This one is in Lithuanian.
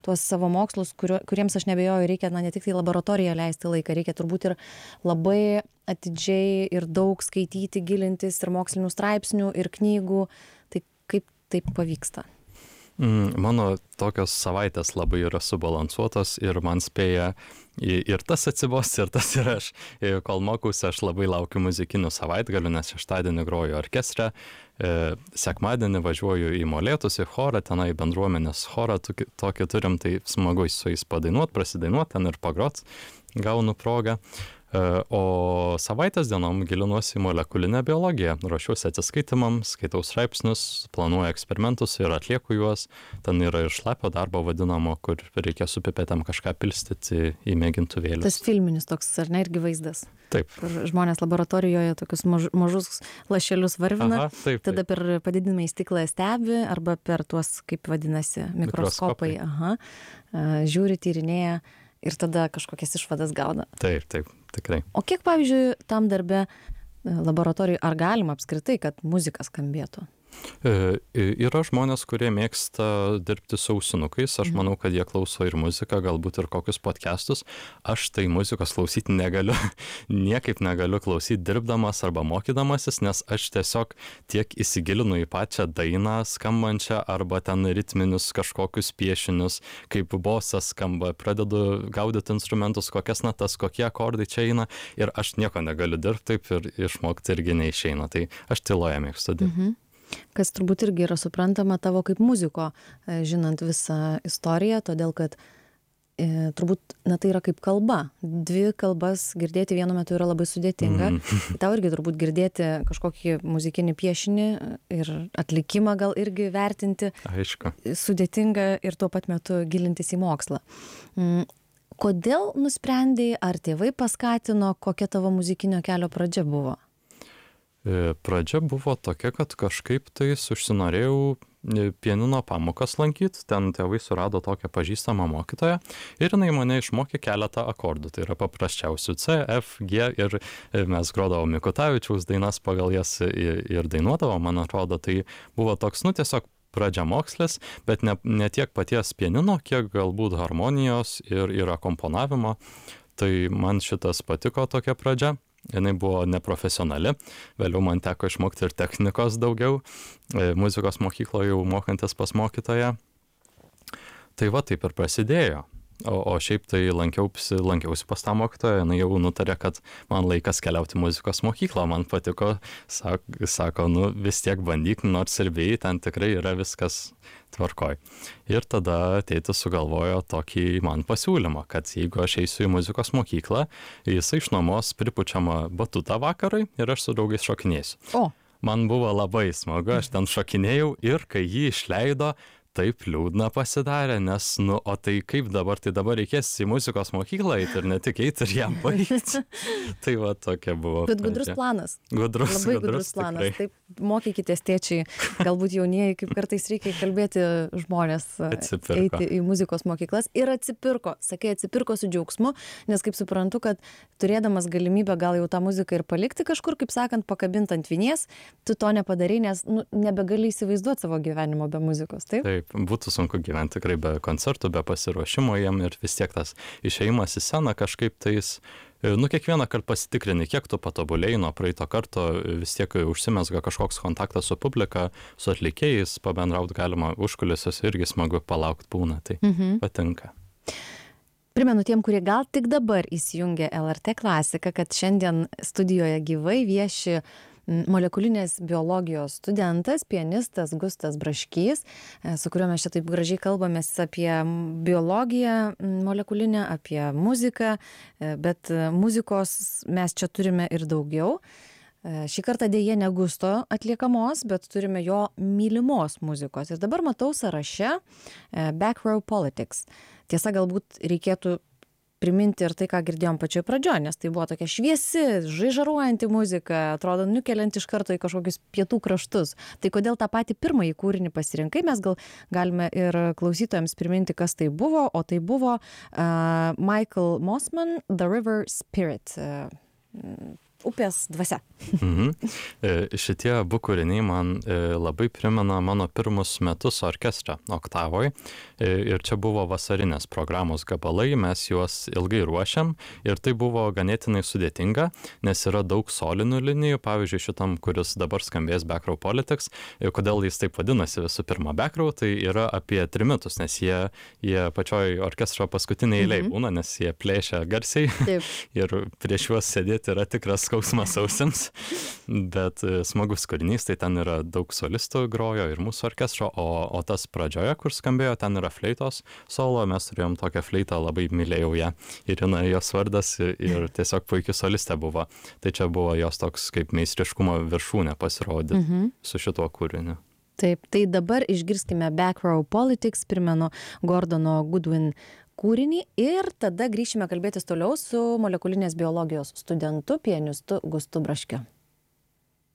tuos savo mokslus, kuriems aš nebejoju, reikia ne tik tai laboratoriją leisti laiką, reikia turbūt ir labai atidžiai ir daug skaityti, gilintis ir mokslinių straipsnių, ir knygų. Tai kaip taip pavyksta? Mano tokios savaitės labai yra subalansuotos ir man spėja ir tas atsibos, ir tas ir aš. Kol mokausi, aš labai laukiu muzikinių savaitgalių, nes šeštadienį groju orkestre, sekmadienį važiuoju į Molėtus, į chorą, tenai bendruomenės chorą tokį turim, tai smagu su jais padainuot, prasidainuot ten ir pagrot, gaunu progą. O savaitės dienom gilinuosi į molekulinę biologiją, ruošiuosi atsiskaitimams, skaitau straipsnius, planuoju eksperimentus ir atlieku juos. Ten yra ir šlapio darbo vadinamo, kur reikia su pipetėm kažką pilstyti į mėgintuvėlius. Tas filminis toks, ar ne, irgi vaizdas? Taip. Kur žmonės laboratorijoje tokius mažus lašelius varvina, taip. Tada per padidinamą į stiklą stebi, arba per tuos, kaip vadinasi, mikroskopai. Žiūri, tyrinėja. Ir tada kažkokias išvadas gauna. Taip, tikrai. O kiek, pavyzdžiui, tam darbe laboratorijai, ar galima apskritai, kad muzika skambėtų? Yra žmonės, kurie mėgsta dirbti su ausinukais. Aš manau, kad jie klauso ir muziką, galbūt ir kokius podcastus. Aš tai muzikos klausyti negaliu. Niekaip negaliu klausyti dirbdamas arba mokydamasis, nes aš tiesiog tiek įsigilinu į pačią dainą skambančią arba ten ritminius kažkokius piešinius, kaip bosas skamba, pradedu gaudyti instrumentus, kokias natas, kokie akordai čia eina ir aš nieko negaliu dirbti taip ir išmokti irgi neišeina. Tai aš tyloje mėgstu dirbti. Kas turbūt irgi yra suprantama tavo kaip muziko, žinant visą istoriją, todėl kad turbūt, tai yra kaip kalba. Dvi kalbas girdėti vienu metu yra labai sudėtinga. Tau irgi turbūt girdėti kažkokį muzikinį piešinį ir atlikimą gal irgi vertinti. Aišku. Sudėtinga ir tuo pat metu gilintis į mokslą. Kodėl nusprendei, ar tėvai paskatino, kokia tavo muzikinio kelio pradžia buvo? Pradžia buvo tokia, kad kažkaip tais užsinorėjau pianino pamokas lankyti, ten tėvai surado tokią pažįstamą mokytoją ir jinai mane išmokė keletą akordų, tai yra paprasčiausių C, F, G ir mes grodavom Mikutavičiaus dainas pagal jas ir dainuodavom, man atrodo, tai buvo toks, tiesiog pradžia mokslas, bet ne tiek paties pianino, kiek galbūt harmonijos ir akomponavimo, tai man šitas patiko tokia pradžia. Jinai buvo neprofesionali, vėliau man teko išmokti ir technikos daugiau, muzikos mokykloje jau mokantis pas mokytoją. Tai va, taip ir prasidėjo. O šiaip tai lankiausi pas tą mokytoją, jinai jau nutarė, kad man laikas keliauti muzikos mokyklą, man patiko, sako, vis tiek bandyk, nors ir bijai, ten tikrai yra viskas tvarkoj. Ir tada tėtis sugalvojo tokį man pasiūlymą, kad jeigu aš eisiu į muzikos mokyklą, jisai išnuomos pripučiamą batutą vakarui ir aš su draugais šokinėsiu. Man buvo labai smagu, aš ten šokinėjau ir kai jį išleido, taip liūdna pasidarė, nes, o tai kaip dabar, tai dabar reikės į muzikos mokyklą eiti ir ne tik eiti ir jam baigti. Tai va, tokia buvo. Bet gudrus planas. Labai gudrus planas. Tikrai. Taip, mokykitės tėčiai, galbūt jaunieji, kaip kartais reikia kalbėti žmonės, eiti į muzikos mokyklas ir atsipirko. Sakai, atsipirko su džiaugsmu, nes kaip suprantu, kad turėdamas galimybę gal jau tą muziką ir palikti kažkur, kaip sakant, pakabint ant vinies, tu to nepadarai, nes nebegali įsivaizduoti savo gyvenimo be muzikos, taip? Taip, būtų sunku gyventi tikrai be koncertų, be pasiruošimo jiem ir vis tiek tas išėjimas į sceną kažkaip tais, kiekvieną kartą pasitikrini, kiek tu patobulėjai nuo praeito karto, vis tiek užsimesga kažkoks kontaktas su publika, su atlikėjais, pabendrauti galima užkulisiuose irgi smagu palaukti būna, tai patinka. Primenu tiem, kurie gal tik dabar įsijungia LRT klasiką, kad šiandien studijoje gyvai vieši molekulinės biologijos studentas, pianistas Gustas Braškys, su kuriuo mes čia taip gražiai kalbamės apie biologiją molekulinę, apie muziką, bet muzikos mes čia turime ir daugiau. Šį kartą dėja ne Gusto atliekamos, bet turime jo mylimos muzikos. Ir dabar matau sąraše Back Row Politics. Tiesa, galbūt reikėtų priminti ir tai, ką girdėjom pačioj pradžioj, nes tai buvo tokia šviesi, žaižaruojanti muzika, atrodo, nukeliant iš karto į kažkokius pietų kraštus. Tai kodėl tą patį pirmąjį kūrinį pasirinkai, mes gal galime ir klausytojams priminti, kas tai buvo, o tai buvo Michael Mossman, The River Spirit. upės dvasia. Šitie abu kūriniai man labai primena mano pirmus metus orkestre Oktavoj. Ir čia buvo vasarinės programos gabalai, mes juos ilgai ruošiam ir tai buvo ganėtinai sudėtinga, nes yra daug solinių linijų, pavyzdžiui, šitam, kuris dabar skambės Backrow Politics. Kodėl jis taip vadinasi visų pirma Backrow, tai yra apie trimitus, nes jie pačioj orkestro paskutiniai eiliai būna, nes jie plėšia garsiai. Taip. Ir prieš juos sėdėti yra tikras skausmas ausims, bet smagus kūrinys, tai ten yra daug solistų grojo ir mūsų orkestro, o tas pradžioje, kur skambėjo, ten yra fleitos solo, mes turėjom tokią fleitą, labai mylėjau ją, Irina jos vardas ir tiesiog puikiai solistė buvo. Tai čia buvo jos toks kaip meistriškumo viršūnė pasirodyti su šituo kūriniu. Taip, tai dabar išgirskime Backrow Politics, primenu Gordono Goodwin kūrinį ir tada grįšime kalbėtis toliau su molekulinės biologijos studentu, pianistu Gustu Braškiu.